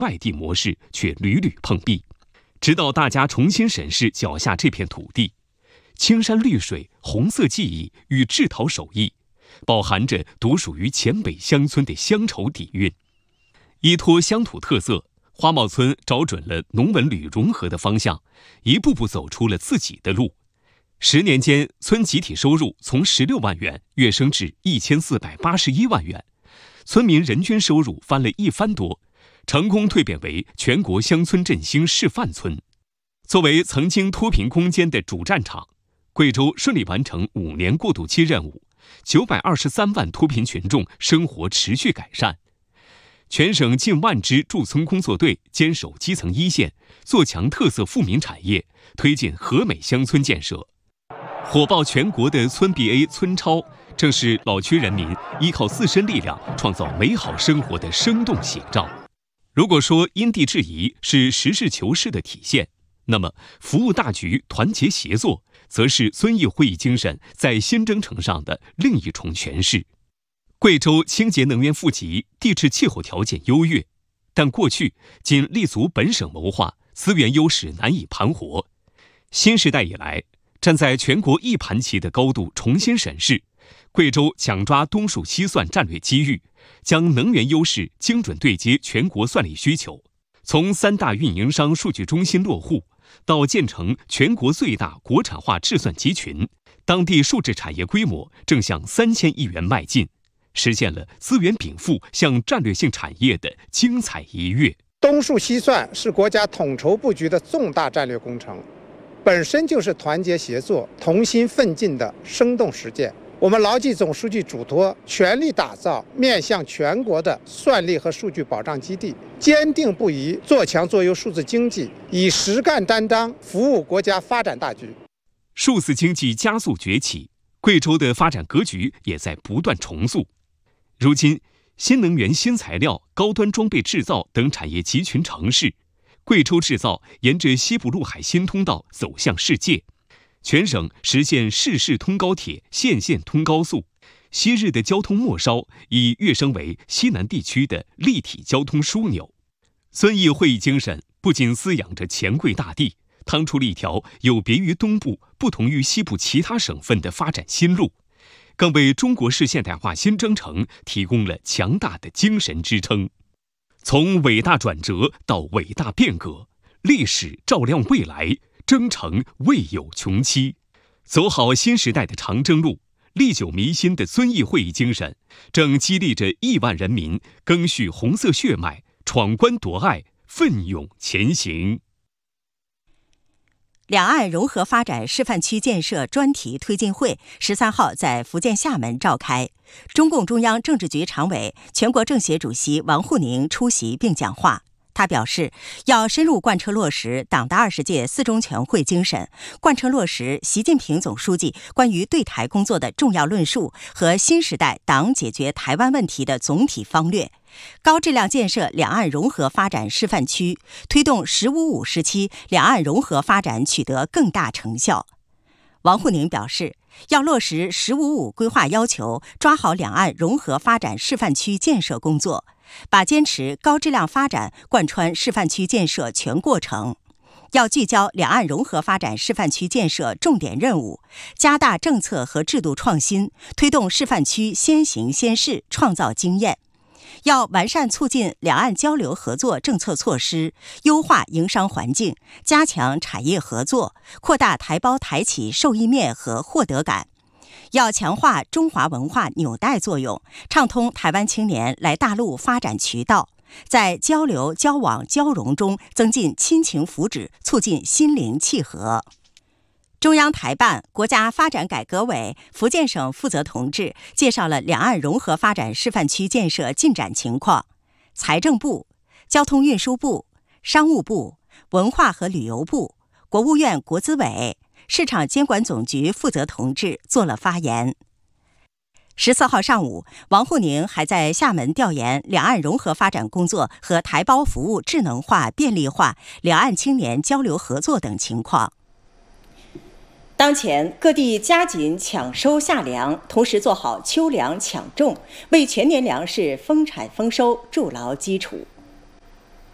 外地模式却屡屡碰壁。直到大家重新审视脚下这片土地，青山绿水、红色记忆与制陶手艺，饱含着独属于黔北乡村的乡愁底蕴。依托乡土特色，花茂村找准了农文旅融合的方向，一步步走出了自己的路。10年间，村集体收入从16万元跃升至1481万元，村民人均收入翻了1番多，成功蜕变为全国乡村振兴示范村。作为曾经脱贫攻坚的主战场，贵州顺利完成5年过渡期任务，923万脱贫群众生活持续改善。全省近万支驻村工作队坚守基层一线，做强特色富民产业，推进和美乡村建设。火爆全国的村 BA 村超，正是老区人民依靠自身力量创造美好生活的生动写照。如果说因地制宜是实事求是的体现，那么服务大局、团结协作，则是遵义会议精神在新征程上的另一重诠释。贵州清洁能源富集，地质气候条件优越，但过去仅立足本省谋划，资源优势难以盘活。新时代以来，站在全国一盘棋的高度重新审视，贵州抢抓东数西算战略机遇，将能源优势精准对接全国算力需求，从3大运营商数据中心落户，到建成全国最大国产化制算集群，当地数字产业规模正向3000亿元迈进，实现了资源禀赋向战略性产业的精彩一跃。 东数西算是国家统筹布局的重大战略工程，本身就是团结协作、同心奋进的生动实践。我们牢记总书记嘱托，全力打造面向全国的算力和数据保障基地，坚定不移做强做优数字经济，以实干担当服务国家发展大局。 数字经济加速崛起，贵州的发展格局也在不断重塑。如今，新能源、新材料、高端装备制造等产业集群成市，贵州制造沿着西部陆海新通道走向世界。全省实现市市通高铁、县县通高速，昔日的交通末梢已跃升为西南地区的立体交通枢纽。遵义会议精神不仅滋养着黔贵大地，趟出了一条有别于东部、不同于西部其他省份的发展新路，更为中国式现代化新征程提供了强大的精神支撑。从伟大转折到伟大变革，历史照亮未来，征程未有穷期。走好新时代的长征路，历久弥新的遵义会议精神，正激励着亿万人民赓续红色血脉，闯关夺爱，奋勇前行。 两岸融合发展示范区建设专题推进会13号在福建厦门召开，中共中央政治局常委、全国政协主席王沪宁出席并讲话。他表示，要深入贯彻落实党的20届四中全会精神，贯彻落实习近平总书记关于对台工作的重要论述和新时代党解决台湾问题的总体方略，高质量建设两岸融合发展示范区，推动“15+5”时期两岸融合发展取得更大成效。王沪宁表示，要落实“15+5”规划要求，抓好两岸融合发展示范区建设工作，把坚持高质量发展贯穿示范区建设全过程。要聚焦两岸融合发展示范区建设重点任务，加大政策和制度创新，推动示范区先行先试，创造经验。要完善促进两岸交流合作政策措施，优化营商环境，加强产业合作，扩大台胞台企受益面和获得感。要强化中华文化纽带作用，畅通台湾青年来大陆发展渠道，在交流、交往、交融中增进亲情福祉，促进心灵契合。中央台办、国家发展改革委、福建省负责同志介绍了两岸融合发展示范区建设进展情况。财政部、交通运输部、商务部、文化和旅游部、国务院国资委、市场监管总局负责同志做了发言。14号上午，王沪宁还在厦门调研两岸融合发展工作和台胞服务智能化、便利化、两岸青年交流合作等情况。当前各地加紧抢收夏粮，同时做好秋粮抢种，为全年粮食丰产丰收筑牢基础。